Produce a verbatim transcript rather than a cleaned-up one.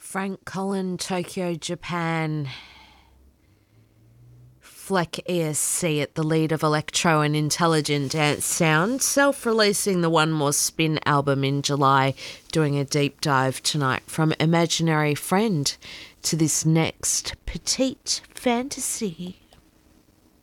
Frank Cullen, Tokyo, Japan. Fleck E S C at the lead of electro and intelligent dance sound, self-releasing the One More Spin album in July, doing a deep dive tonight from Imaginary Friend to this next Petite Fantasy.